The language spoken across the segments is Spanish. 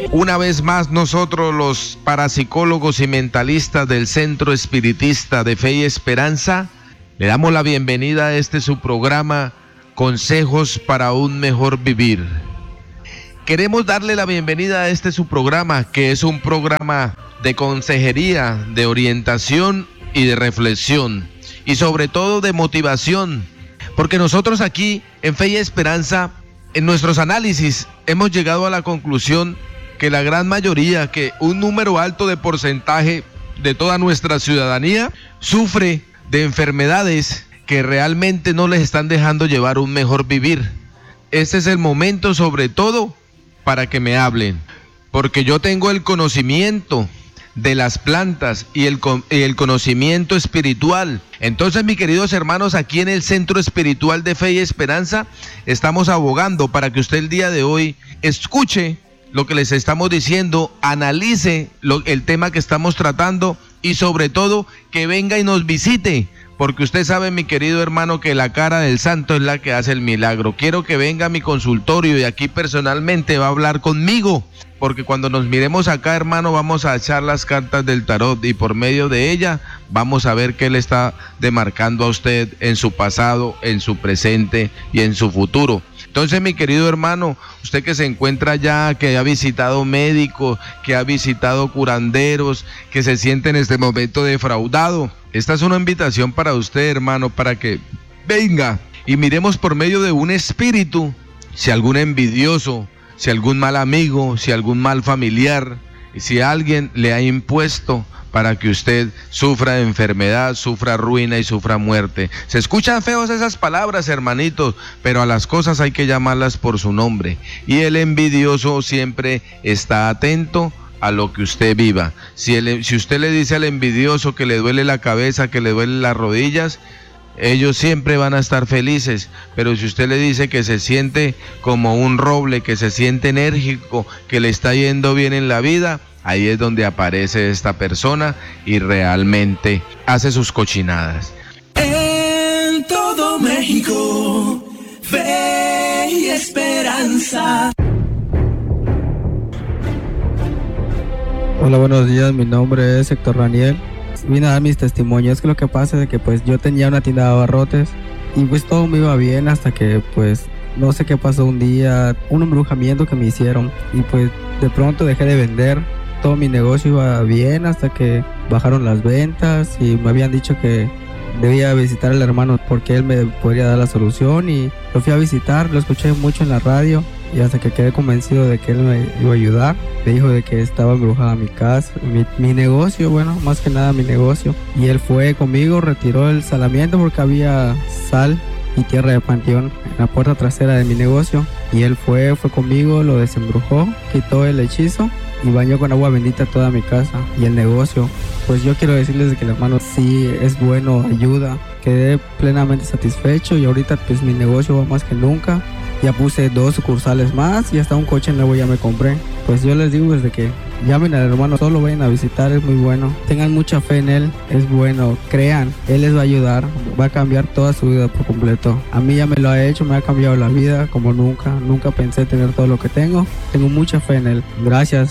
Una vez más nosotros los parapsicólogos y mentalistas del Centro Espiritista de Fe y Esperanza le damos la bienvenida a este su programa Consejos para un Mejor Vivir. Queremos darle la bienvenida a este su programa, que es un programa de consejería, de orientación y de reflexión y sobre todo de motivación, porque nosotros aquí en Fe y Esperanza, en nuestros análisis hemos llegado a la conclusión que la gran mayoría, que un número alto de porcentaje de toda nuestra ciudadanía sufre de enfermedades que realmente no les están dejando llevar un mejor vivir. Este es el momento sobre todo para que me hablen, porque yo tengo el conocimiento de las plantas y el conocimiento espiritual. Entonces, mis queridos hermanos, aquí en el Centro Espiritual de Fe y Esperanza estamos abogando para que usted el día de hoy escuche lo que les estamos diciendo, analice el tema que estamos tratando y sobre todo que venga y nos visite, porque usted sabe, mi querido hermano, que la cara del santo es la que hace el milagro. Quiero que venga a mi consultorio y aquí personalmente va a hablar conmigo, porque cuando nos miremos acá, hermano, vamos a echar las cartas del tarot y por medio de ella vamos a ver qué le está demarcando a usted en su pasado, en su presente y en su futuro. Entonces, mi querido hermano, usted que se encuentra allá, que ha visitado médicos, que ha visitado curanderos, que se siente en este momento defraudado, esta es una invitación para usted, hermano, para que venga y miremos por medio de un espíritu, si algún envidioso, si algún mal amigo, si algún mal familiar, si alguien le ha impuesto para que usted sufra de enfermedad, sufra ruina y sufra muerte. Se escuchan feos esas palabras, hermanitos, pero a las cosas hay que llamarlas por su nombre. Y el envidioso siempre está atento a lo que usted viva. Si usted le dice al envidioso que le duele la cabeza, que le duelen las rodillas, ellos siempre van a estar felices, pero si usted le dice que se siente como un roble, que se siente enérgico, que le está yendo bien en la vida, ahí es donde aparece esta persona y realmente hace sus cochinadas. En todo México, Fe y Esperanza. Hola, buenos días, mi nombre es Héctor Raniel. Vine a dar mis testimonios. Que lo que pasa es que pues yo tenía una tienda de abarrotes y pues todo me iba bien hasta que pues no sé qué pasó un día, un embrujamiento que me hicieron y pues de pronto dejé de vender. Todo mi negocio iba bien hasta que bajaron las ventas y me habían dicho que debía visitar al hermano porque él me podría dar la solución y lo fui a visitar, lo escuché mucho en la radio y hasta que quedé convencido de que él me iba a ayudar. Me dijo de que estaba embrujada mi casa, mi negocio, bueno, más que nada mi negocio. Y él fue conmigo, retiró el salamiento porque había sal y tierra de panteón en la puerta trasera de mi negocio. Y él fue conmigo, lo desembrujó, quitó el hechizo y bañó con agua bendita toda mi casa y el negocio. Pues yo quiero decirles que el hermano sí es bueno, ayuda. Quedé plenamente satisfecho y ahorita pues mi negocio va más que nunca. Ya puse 2 sucursales más y hasta un coche nuevo ya me compré. Pues yo les digo desde que llamen al hermano, solo vayan a visitar, es muy bueno. Tengan mucha fe en él, es bueno, crean, él les va a ayudar, va a cambiar toda su vida por completo. A mí ya me lo ha hecho, me ha cambiado la vida como nunca pensé tener todo lo que tengo. Tengo mucha fe en él, gracias.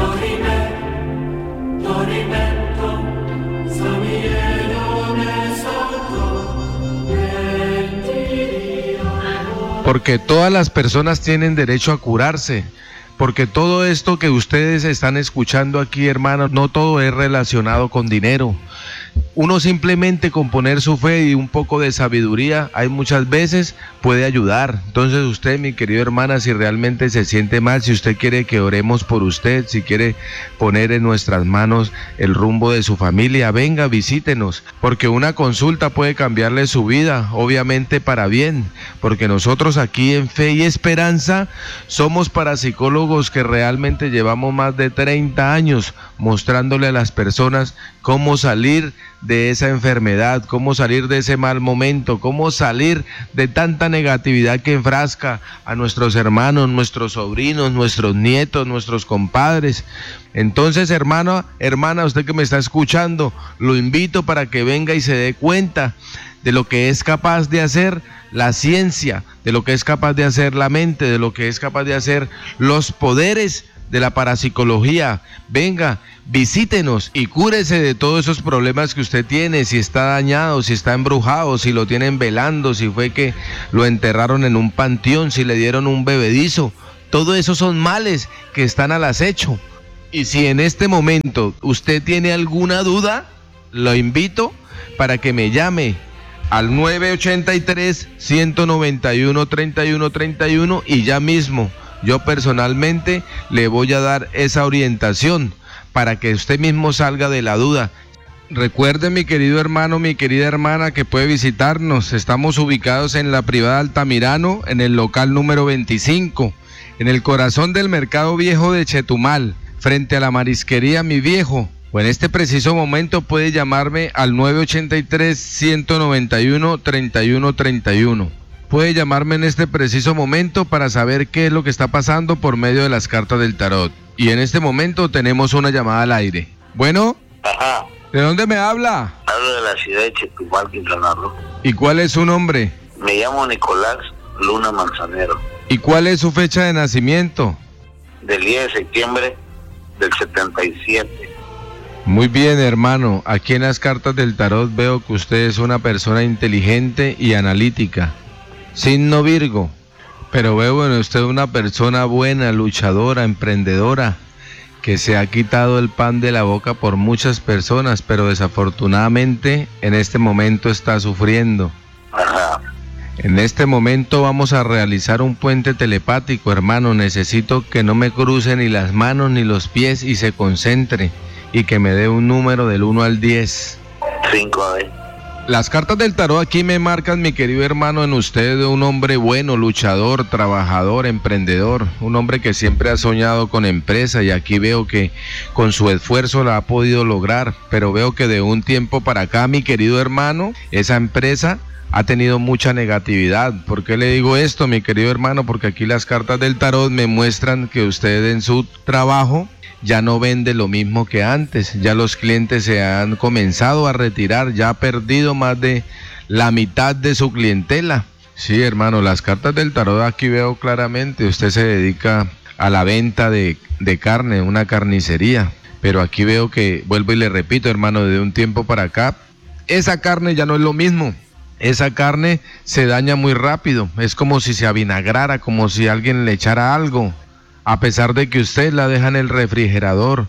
Porque todas las personas tienen derecho a curarse, porque todo esto que ustedes están escuchando aquí, hermanos, no todo es relacionado con dinero. Uno simplemente con poner su fe y un poco de sabiduría, hay muchas veces puede ayudar. Entonces usted, mi querido hermana, si realmente se siente mal, si usted quiere que oremos por usted, si quiere poner en nuestras manos el rumbo de su familia, venga, visítenos, porque una consulta puede cambiarle su vida, obviamente para bien, porque nosotros aquí en Fe y Esperanza somos parapsicólogos que realmente llevamos más de 30 años mostrándole a las personas cómo salir de esa enfermedad, cómo salir de ese mal momento, cómo salir de tanta negatividad que enfrasca a nuestros hermanos, nuestros sobrinos, nuestros nietos, nuestros compadres. Entonces, hermana, usted que me está escuchando, lo invito para que venga y se dé cuenta de lo que es capaz de hacer la ciencia, de lo que es capaz de hacer la mente, de lo que es capaz de hacer los poderes de la parapsicología. Venga, visítenos y cúrese de todos esos problemas que usted tiene, si está dañado, si está embrujado, si lo tienen velando, si fue que lo enterraron en un panteón, si le dieron un bebedizo. Todo eso son males que están al acecho. Y si en este momento usted tiene alguna duda, lo invito para que me llame al 983-191-3131 y ya mismo yo personalmente le voy a dar esa orientación para que usted mismo salga de la duda. Recuerde, mi querido hermano, mi querida hermana, que puede visitarnos. Estamos ubicados en la privada Altamirano, en el local número 25, en el corazón del Mercado Viejo de Chetumal, frente a la marisquería Mi Viejo. O en este preciso momento puede llamarme al 983-191-3131. Puede llamarme en este preciso momento para saber qué es lo que está pasando por medio de las cartas del tarot. Y en este momento tenemos una llamada al aire. Bueno. Ajá. ¿De dónde me habla? Hablo de la ciudad de Chetumal, Quintana Roo. ¿Y cuál es su nombre? Me llamo Nicolás Luna Manzanero. ¿Y cuál es su fecha de nacimiento? Del 10 de septiembre del 77. Muy bien, hermano. Aquí en las cartas del tarot veo que usted es una persona inteligente y analítica. Signo Virgo. Pero veo en usted una persona buena, luchadora, emprendedora, que se ha quitado el pan de la boca por muchas personas, pero desafortunadamente en este momento está sufriendo. Ajá. En este momento vamos a realizar un puente telepático, hermano. Necesito que no me cruce ni las manos ni los pies y se concentre y que me dé un número del 1 al 10. 5, a ver. Las cartas del tarot aquí me marcan, mi querido hermano, en usted un hombre bueno, luchador, trabajador, emprendedor, un hombre que siempre ha soñado con empresa y aquí veo que con su esfuerzo la ha podido lograr, pero veo que de un tiempo para acá, mi querido hermano, esa empresa ha tenido mucha negatividad. ¿Por qué le digo esto, mi querido hermano? Porque aquí las cartas del tarot me muestran que usted en su trabajo ya no vende lo mismo que antes, ya los clientes se han comenzado a retirar, ya ha perdido más de la mitad de su clientela. Sí, hermano, las cartas del tarot aquí veo claramente, usted se dedica a la venta de carne, una carnicería, pero aquí veo que, vuelvo y le repito, hermano, de un tiempo para acá, esa carne ya no es lo mismo. Esa carne se daña muy rápido, es como si se avinagrara, como si alguien le echara algo, a pesar de que usted la deja en el refrigerador.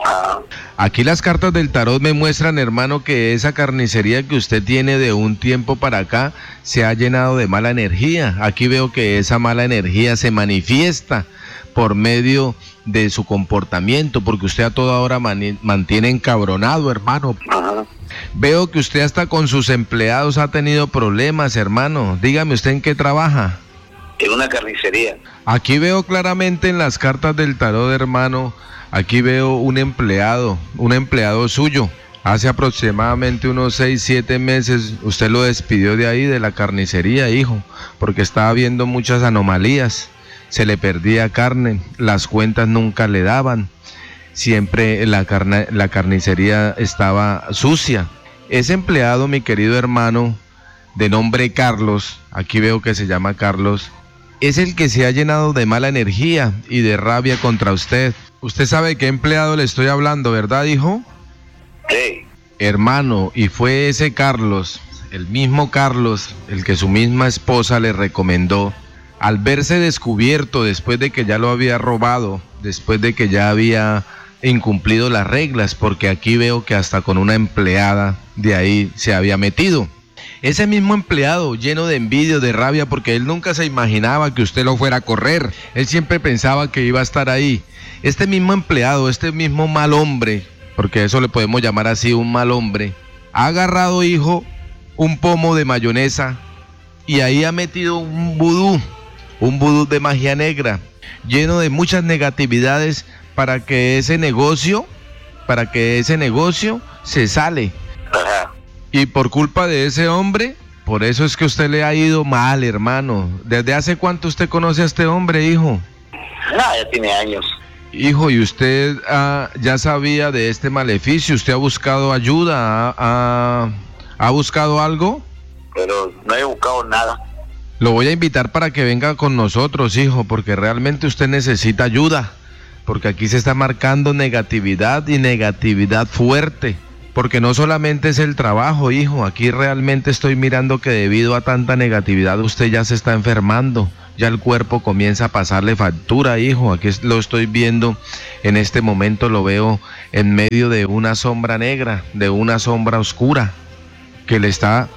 Aquí las cartas del tarot me muestran, hermano, que esa carnicería que usted tiene de un tiempo para acá se ha llenado de mala energía. Aquí veo que esa mala energía se manifiesta por medio de su comportamiento, porque usted a toda hora mantiene encabronado, hermano. Veo que usted hasta con sus empleados ha tenido problemas, hermano. Dígame, ¿usted en qué trabaja? En una carnicería. Aquí veo claramente en las cartas del tarot, hermano, aquí veo un empleado suyo. Hace aproximadamente unos 6, 7 meses usted lo despidió de ahí, de la carnicería, hijo, porque estaba viendo muchas anomalías. Se le perdía carne, las cuentas nunca le daban. Siempre la carnicería estaba sucia. Ese empleado, mi querido hermano, de nombre Carlos, aquí veo que se llama Carlos, es el que se ha llenado de mala energía y de rabia contra usted. Usted sabe qué empleado le estoy hablando, ¿verdad, hijo? Sí. Hermano, y fue ese Carlos, el mismo Carlos, el que su misma esposa le recomendó, al verse descubierto después de que ya lo había robado, después de que ya había incumplido las reglas, porque aquí veo que hasta con una empleada de ahí se había metido. Ese mismo empleado lleno de envidia, de rabia, porque él nunca se imaginaba que usted lo fuera a correr, él siempre pensaba que iba a estar ahí. Este mismo empleado, este mismo mal hombre, porque eso le podemos llamar así, un mal hombre, ha agarrado, hijo, un pomo de mayonesa y ahí ha metido un vudú de magia negra, lleno de muchas negatividades para que ese negocio se sale. Ajá. Y por culpa de ese hombre, por eso es que usted le ha ido mal, hermano. ¿Desde hace cuánto usted conoce a este hombre, hijo? No, ya tiene años. Hijo, ¿y usted ya sabía de este maleficio? ¿Usted ha buscado ayuda? ¿Ha buscado algo? Pero no he buscado nada. Lo voy a invitar para que venga con nosotros, hijo, porque realmente usted necesita ayuda. porque aquí se está marcando negatividad y negatividad fuerte. Porque no solamente es el trabajo, hijo, aquí realmente estoy mirando que debido a tanta negatividad usted ya se está enfermando, ya el cuerpo comienza a pasarle factura, hijo, aquí lo estoy viendo, en este momento lo veo en medio de una sombra negra, de una sombra oscura, que le está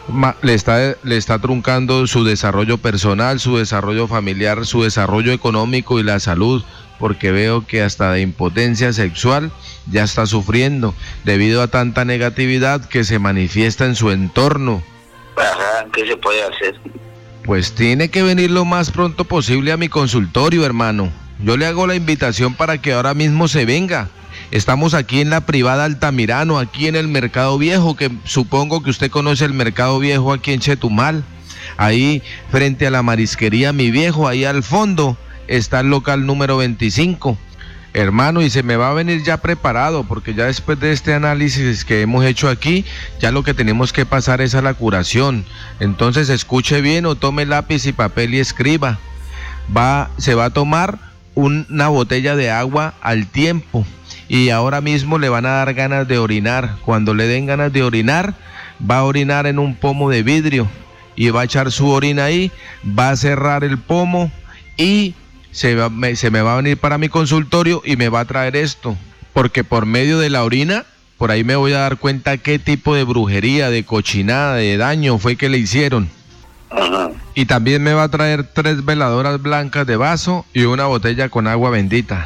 truncando su desarrollo personal, su desarrollo familiar, su desarrollo económico y la salud, porque veo que hasta de impotencia sexual ya está sufriendo debido a tanta negatividad que se manifiesta en su entorno. Ajá, ¿qué se puede hacer? Pues tiene que venir lo más pronto posible a mi consultorio, hermano. Yo le hago la invitación para que ahora mismo se venga. Estamos aquí en la privada Altamirano, aquí en el Mercado Viejo, que supongo que usted conoce el Mercado Viejo aquí en Chetumal. Ahí frente a la marisquería Mi Viejo, ahí al fondo está el local número 25. Hermano, y se me va a venir ya preparado, porque ya después de este análisis que hemos hecho aquí, ya lo que tenemos que pasar es a la curación. Entonces escuche bien o tome lápiz y papel y escriba. Se va a tomar una botella de agua al tiempo, y ahora mismo le van a dar ganas de orinar. Cuando le den ganas de orinar, va a orinar en un pomo de vidrio, y va a echar su orina ahí, va a cerrar el pomo, y se me va a venir para mi consultorio y me va a traer esto, porque por medio de la orina, por ahí me voy a dar cuenta qué tipo de brujería, de cochinada, de daño fue que le hicieron. Ajá. Y también me va a traer 3 veladoras blancas de vaso y una botella con agua bendita.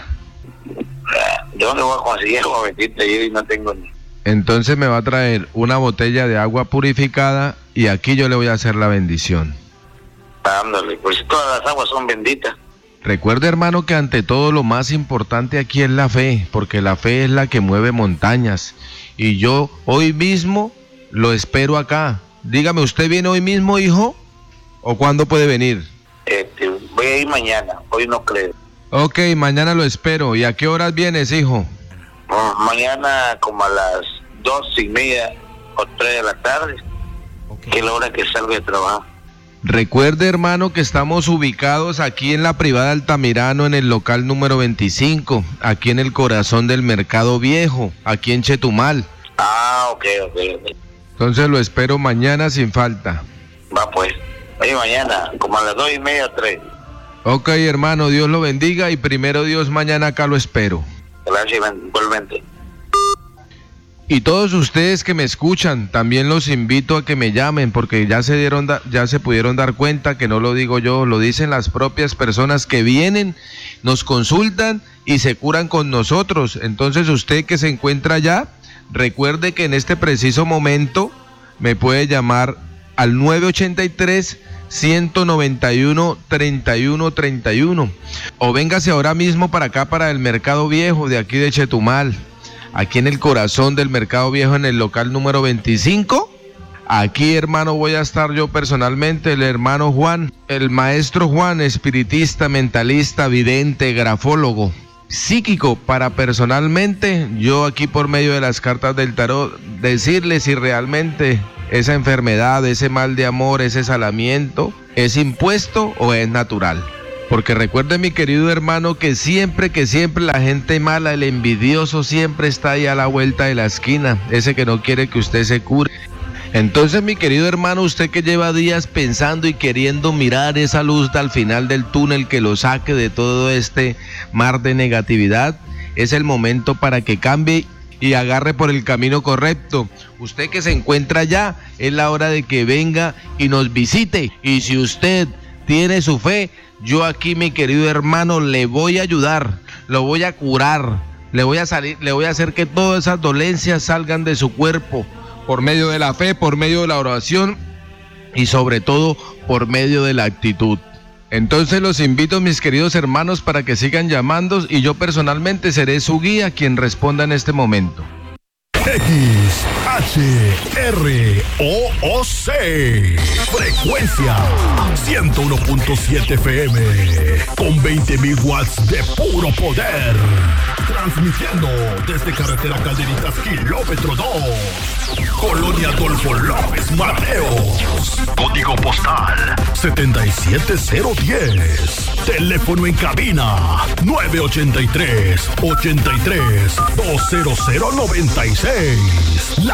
¿De dónde voy a conseguir agua bendita? Yo no tengo ni... Entonces me va a traer una botella de agua purificada y aquí yo le voy a hacer la bendición. Ándale, pues todas las aguas son benditas. Recuerde, hermano, que ante todo lo más importante aquí es la fe, porque la fe es la que mueve montañas. Y yo hoy mismo lo espero acá. Dígame, ¿usted viene hoy mismo, hijo? ¿O cuándo puede venir? Voy a ir mañana, hoy no creo. Ok, mañana lo espero. ¿Y a qué horas vienes, hijo? Mañana como a las 2:30 o 3 de la tarde, Okay. que es la hora que salgo de trabajo. Recuerde, hermano, que estamos ubicados aquí en la privada Altamirano, en el local número 25, aquí en el corazón del Mercado Viejo, aquí en Chetumal. Ah, ok. Entonces lo espero mañana sin falta. Va pues, oye, mañana como a las 2:30 o 3. Ok, hermano, Dios lo bendiga y primero Dios, mañana acá lo espero. Gracias, igualmente. Y todos ustedes que me escuchan, también los invito a que me llamen, porque ya se pudieron dar cuenta que no lo digo yo, lo dicen las propias personas que vienen, nos consultan y se curan con nosotros. Entonces usted que se encuentra allá, recuerde que en este preciso momento me puede llamar al 983-191-3131 o véngase ahora mismo para acá, para el Mercado Viejo de aquí de Chetumal. Aquí en el corazón del Mercado Viejo, en el local número 25. Aquí, hermano, voy a estar yo personalmente, el hermano Juan, el maestro Juan, espiritista, mentalista, vidente, grafólogo, psíquico, para personalmente, yo aquí por medio de las cartas del tarot, decirle si realmente esa enfermedad, ese mal de amor, ese salamiento, es impuesto o es natural. Porque recuerde, mi querido hermano, que siempre la gente mala, el envidioso, siempre está ahí a la vuelta de la esquina, ese que no quiere que usted se cure. Entonces, mi querido hermano, usted que lleva días pensando y queriendo mirar esa luz al final del túnel que lo saque de todo este mar de negatividad, es el momento para que cambie y agarre por el camino correcto. Usted que se encuentra allá, es la hora de que venga y nos visite. Y si usted tiene su fe, yo aquí, mi querido hermano, le voy a ayudar, lo voy a curar, le voy a hacer que todas esas dolencias salgan de su cuerpo, por medio de la fe, por medio de la oración y sobre todo por medio de la actitud. Entonces los invito, mis queridos hermanos, para que sigan llamando y yo personalmente seré su guía, quien responda en este momento. XHROOC, frecuencia 101.7 FM, con 20.000 watts de puro poder. Transmitiendo desde carretera Calderitas, kilómetro 2. Colonia Adolfo López Mateos. Código postal 77010. Teléfono en cabina 983-83-20096. La